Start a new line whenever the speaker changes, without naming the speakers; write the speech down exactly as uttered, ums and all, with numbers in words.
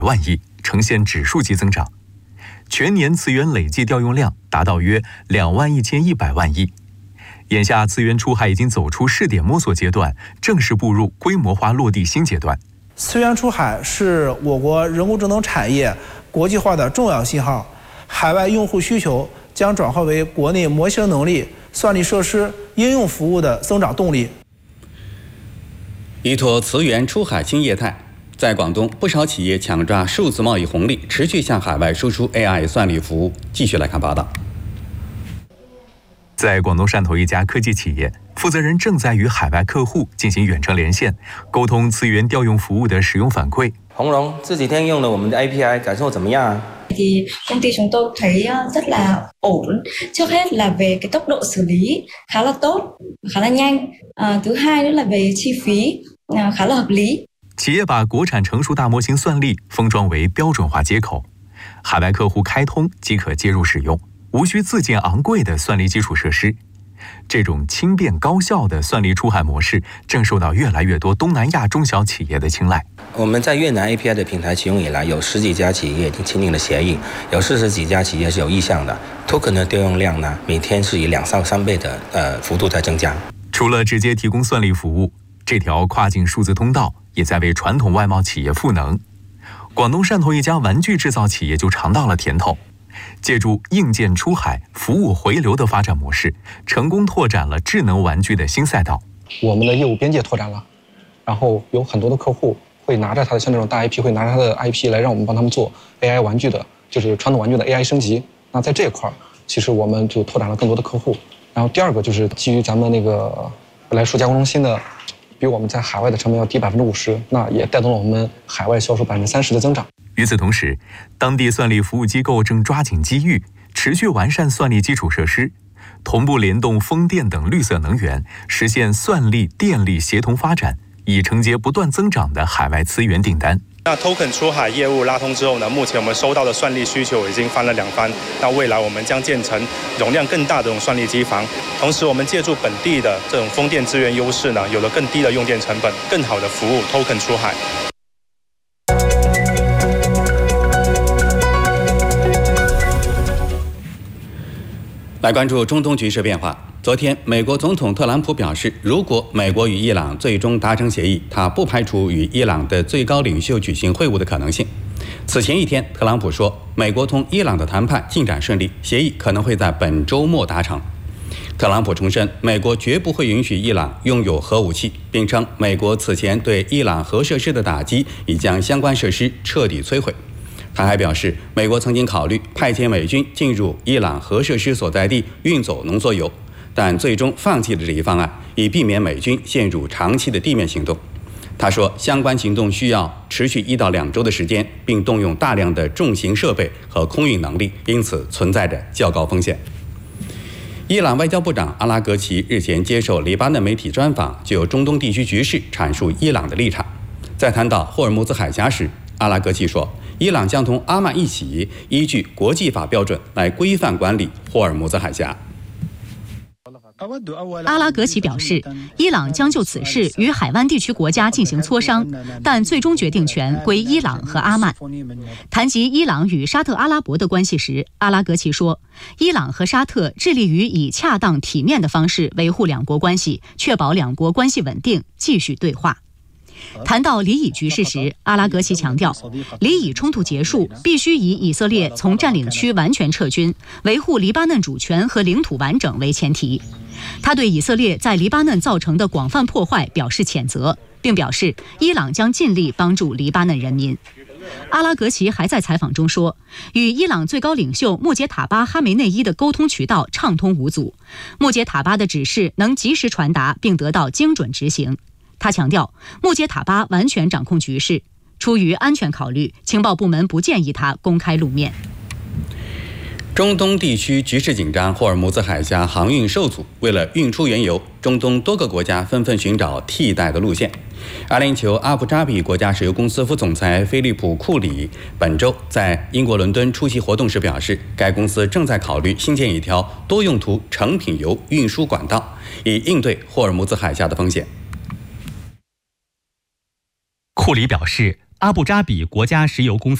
万亿，呈现指数级增长。全年资源累计调用量达到约两万一千一百万亿。眼下，资源出海已经走出试点摸索阶段，正式步入规模化落地新阶段。
资源出海是我国人工智能产业国际化的重要信号，海外用户需求将转化为国内模型能力、算力设施、应用服务的增长动力。
依托资源出海新业态，在广东，不少企业抢抓数字贸易红利，持续向海外输出 A I 算力服务。继续来看报道。
在广东汕头一家科技企业，负责人正在与海外客户进行远程连线，沟通资源调用服务的使用反馈。
红龙这几天用了我们的 A P I， 感受怎么样啊
？Thì công ty chúng tôi thấy rất là ổn. Trước hết là về cái tốc độ xử lý khá là tốt, khá là nhanh. À, thứ hai nữa là về chi phí khá là hợp lý.
企业把国产成熟大模型算力封装为标准化接口，海外客户开通即可接入使用，无需自建昂贵的算力基础设施。这种轻便高效的算力出海模式正受到越来越多东南亚中小企业的青睐。
我们在越南 A P I 的平台启用以来，有十几家企业已经签订了协议，有四十几家企业是有意向的。Token 的调用量呢，每天是以两到三倍的呃幅度在增加。
除了直接提供算力服务，这条跨境数字通道也在为传统外贸企业赋能。广东汕头一家玩具制造企业就尝到了甜头。借助硬件出海、服务回流的发展模式，成功拓展了智能玩具的新赛道。
我们的业务边界拓展了，然后有很多的客户会拿着他的像这种大 I P， 会拿着他的 I P 来让我们帮他们做 A I 玩具的，就是传统玩具的 A I 升级。那在这一块，其实我们就拓展了更多的客户。然后第二个就是基于咱们那个来数加工中心的，比我们在海外的成本要低百分之五十，那也带动了我们海外销售百分之三十的增长。
与此同时，当地算力服务机构正抓紧机遇，持续完善算力基础设施，同步联动风电等绿色能源，实现算力、电力协同发展，以承接不断增长的海外资源订单。
那 Token 出海业务拉通之后呢，目前我们收到的算力需求已经翻了两番。那未来我们将建成容量更大的这种算力机房，同时我们借助本地的这种风电资源优势呢，有了更低的用电成本，更好的服务 Token 出海。
来关注中东局势变化。昨天，美国总统特朗普表示，如果美国与伊朗最终达成协议，他不排除与伊朗的最高领袖举行会晤的可能性。此前一天，特朗普说，美国同伊朗的谈判进展顺利，协议可能会在本周末达成。特朗普重申，美国绝不会允许伊朗拥有核武器，并称美国此前对伊朗核设施的打击已将相关设施彻底摧毁。他还表示，美国曾经考虑派遣美军进入伊朗核设施所在地运走浓缩铀，但最终放弃了这一方案，以避免美军陷入长期的地面行动。他说，相关行动需要持续一到两周的时间，并动用大量的重型设备和空运能力，因此存在着较高风险。伊朗外交部长阿拉格齐日前接受黎巴嫩媒体专访，就中东地区局势阐述伊朗的立场。在谈到霍尔木兹海峡时，阿拉格齐说，伊朗将同阿曼一起依据国际法标准来规范管理霍尔木兹海峡。
阿拉格齐表示，伊朗将就此事与海湾地区国家进行磋商，但最终决定权归伊朗和阿曼。谈及伊朗与沙特阿拉伯的关系时，阿拉格齐说，伊朗和沙特致力于以恰当体面的方式维护两国关系，确保两国关系稳定，继续对话。谈到黎以局势时，阿拉格齐强调，黎以冲突结束必须以以色列从占领区完全撤军，维护黎巴嫩主权和领土完整为前提。他对以色列在黎巴嫩造成的广泛破坏表示谴责，并表示伊朗将尽力帮助黎巴嫩人民。阿拉格齐还在采访中说，与伊朗最高领袖穆杰塔巴哈梅内伊的沟通渠道畅通无阻，穆杰塔巴的指示能及时传达并得到精准执行。他强调，穆杰塔巴完全掌控局势，出于安全考虑，情报部门不建议他公开露面。
中东地区局势紧张，霍尔木兹海峡航运受阻，为了运出原油，中东多个国家纷纷寻找替代的路线。阿联酋阿布扎比国家石油公司副总裁菲利普·库里本周在英国伦敦出席活动时表示，该公司正在考虑新建一条多用途成品油运输管道，以应对霍尔木兹海峡的风险。
库里表示，
阿布扎比国家石油公司